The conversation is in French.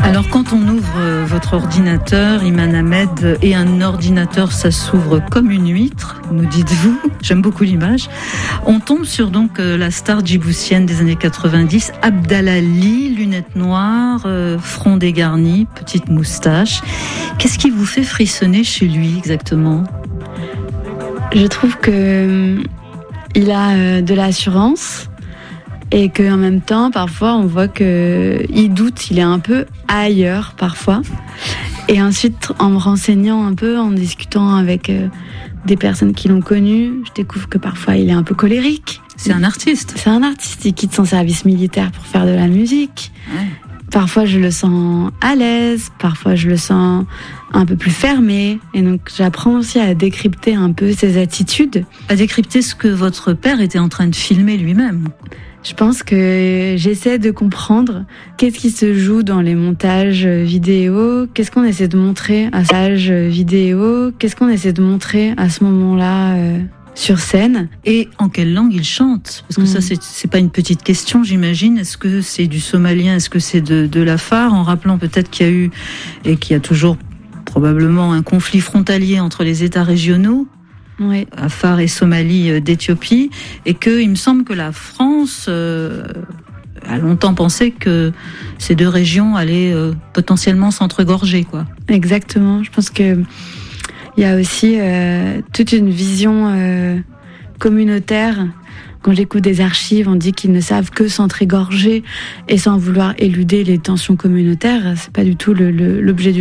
Alors quand on ouvre votre ordinateur, Iman Ahmed, et un ordinateur, ça s'ouvre comme une huître, nous dites-vous, j'aime beaucoup l'image, on tombe sur donc la star djiboutienne des années 90, Abdalali, lunettes noires, front dégarni, petite moustache. Qu'est-ce qui vous fait frissonner chez lui exactement ? Je trouve que il a de l'assurance. Et qu'en même temps, parfois, on voit qu'il doute, il est un peu ailleurs parfois. Et ensuite, en me renseignant un peu, en discutant avec des personnes qui l'ont connu, je découvre que parfois, il est un peu colérique. C'est un artiste. C'est un artiste, il quitte son service militaire pour faire de la musique. Ouais. Parfois, je le sens à l'aise, parfois, je le sens un peu plus fermé. Et donc, j'apprends aussi à décrypter un peu ses attitudes. À décrypter ce que votre père était en train de filmer lui-même. Je pense que j'essaie de comprendre qu'est-ce qui se joue dans les montages vidéo, qu'est-ce qu'on essaie de montrer à ce montage vidéo, qu'est-ce qu'on essaie de montrer à ce moment-là sur scène. Et en quelle langue il chante ? Parce que ça, c'est pas une petite question, j'imagine. Est-ce que c'est du somalien ? Est-ce que c'est de l'afar ? En rappelant peut-être qu'il y a eu, et qu'il y a toujours probablement un conflit frontalier entre les États régionaux, oui. Afar et Somalie d'Éthiopie, et que il me semble que la France a longtemps pensé que ces deux régions allaient potentiellement s'entregorger, quoi. Exactement. Je pense que il y a aussi toute une vision communautaire. Quand j'écoute des archives, on dit qu'ils ne savent que s'entrégorger et sans vouloir éluder les tensions communautaires. C'est pas du tout l'objet du